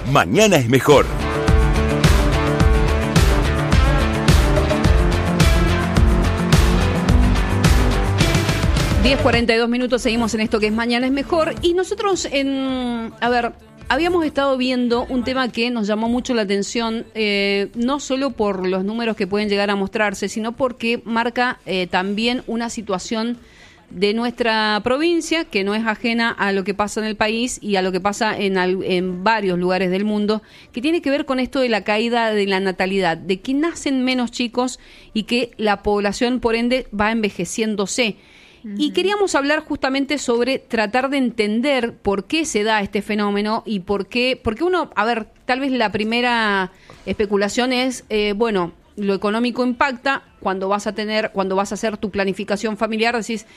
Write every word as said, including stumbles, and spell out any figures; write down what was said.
Mañana es mejor. diez cuarenta y dos minutos, seguimos en esto que es Mañana es Mejor. Y nosotros, en a ver, habíamos estado viendo un tema que nos llamó mucho la atención, eh, no solo por los números que pueden llegar a mostrarse, sino porque marca eh, también una situación de nuestra provincia que no es ajena a lo que pasa en el país y a lo que pasa en, al, en varios lugares del mundo, que tiene que ver con esto de la caída de la natalidad, de que nacen menos chicos y que la población, por ende, va envejeciéndose. Y queríamos hablar justamente sobre tratar de entender por qué se da este fenómeno y por qué, porque uno, a ver, tal vez la primera especulación es, eh, bueno, lo económico impacta, cuando vas a tener, cuando vas a hacer tu planificación familiar, decís,